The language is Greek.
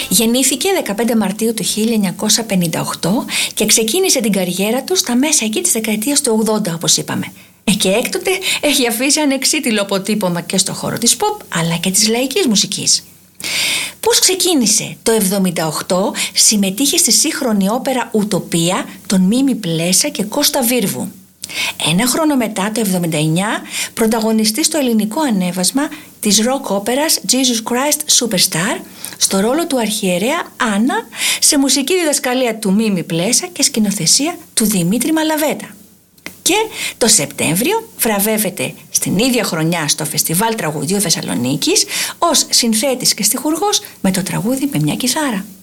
Γεννήθηκε 15 Μαρτίου του 1958 και ξεκίνησε την καριέρα του στα μέσα εκεί της δεκαετίας του 80, όπως είπαμε. Και έκτοτε έχει αφήσει ανεξίτηλο αποτύπωμα και στο χώρο της pop αλλά και της λαϊκής μουσικής. Πώς ξεκίνησε? Το 1978 συμμετείχε στη σύγχρονη όπερα Ουτοπία των Μίμη Πλέσα και Κώστα Βίρβου. Ένα χρόνο μετά, το 1979, πρωταγωνιστεί στο ελληνικό ανέβασμα της ροκ όπερας Jesus Christ Superstar στο ρόλο του αρχιερέα Άννα, σε μουσική διδασκαλία του Μίμη Πλέσα και σκηνοθεσία του Δημήτρη Μαλαβέτα. Και το Σεπτέμβριο βραβεύεται στην ίδια χρονιά στο Φεστιβάλ Τραγουδιού Θεσσαλονίκης ως συνθέτης και στιχουργός με το τραγούδι «Με μια κιθάρα».